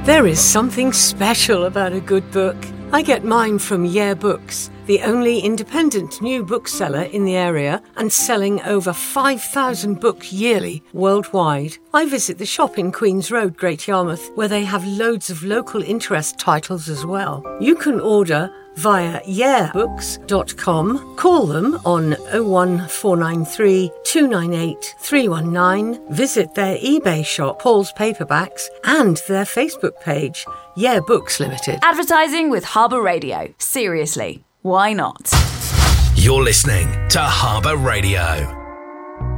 There is something special about a good book. I get mine from Yeah Books, the only independent new bookseller in the area and selling over 5,000 books yearly worldwide. I visit the shop in Queen's Road, Great Yarmouth, where they have loads of local interest titles as well. You can order via yeahbooks.com. Call them on 01493 298 319. Visit their eBay shop, Paul's Paperbacks, and their Facebook page, Yeah Books Limited. Advertising with Harbour Radio. Seriously, why not? You're listening to Harbour Radio.